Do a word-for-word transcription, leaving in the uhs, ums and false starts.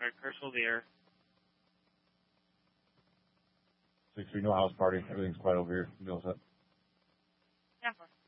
All right, Chris will be here. Six three, no house party. Everything's quiet over here. You all set? Yeah.